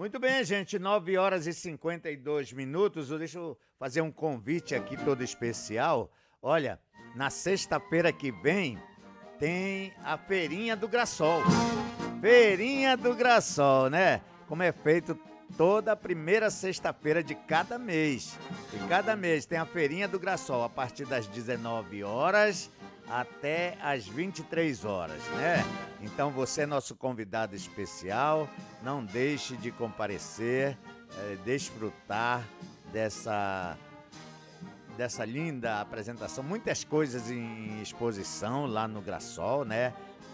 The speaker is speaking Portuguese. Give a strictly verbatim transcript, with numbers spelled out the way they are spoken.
Muito bem, gente, nove horas e cinquenta e dois minutos. Deixa eu fazer um convite aqui todo especial. Olha, na sexta-feira que vem tem a Feirinha do Grassol. Feirinha do Grassol, né? Como é feito toda a primeira sexta-feira de cada mês. De cada mês tem a Feirinha do Grassol a partir das dezenove horas até as vinte e três horas, né? Então você é nosso convidado especial, não deixe de comparecer, é, desfrutar dessa, dessa linda apresentação, muitas coisas em exposição lá no Grassol, né?